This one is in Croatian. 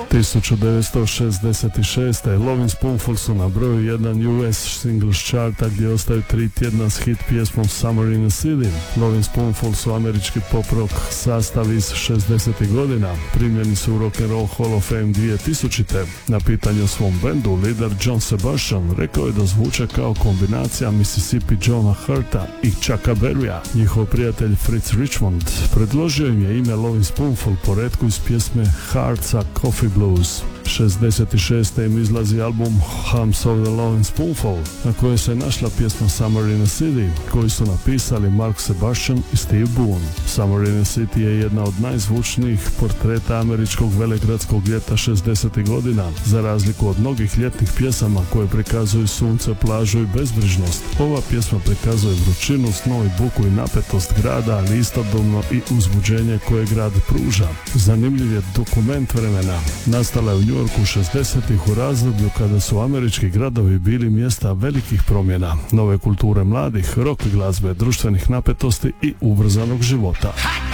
1966. Lovin' Spoonful su na broju 1 US Singles Charta gdje ostaju 3 tjedna s hit pjesmom Summer in the City. Lovin' Spoonful su američki pop rock sastav iz 60. godina. Primljeni su u Rock and Roll Hall of Fame 2000. Na pitanje o svom bendu, lider John Sebastian rekao je da zvuče kao kombinacija Mississippi Johna Hurta i Chucka Berrya. Njihov prijatelj Fritz Richmond predložio im je ime Lovin' Spoonful po retku iz pjesme Heartsa Coffee Blues. 66. im izlazi album Hums of the Lovin' Spoonful, na kojoj se našla pjesma Summer in the City, koju su napisali Mark Sebastian i Steve Boone. Summer in the City je jedna od najzvučnijih portreta američkog velegradskog ljeta 60. godina. Za razliku od mnogih ljetnih pjesama koje prikazuju sunce, plažu i bezbrižnost, ova pjesma prikazuje vrućinu, snoj, buku i napetost grada, ali istodobno i uzbuđenje koje grad pruža. Zanimljiv je dokument vremena. Nastala je u New Yorku 60-ih u razdoblju kada su američki gradovi bili mjesta velikih promjena, nove kulture mladih, rock glazbe, društvenih napetosti i ubrzanog života.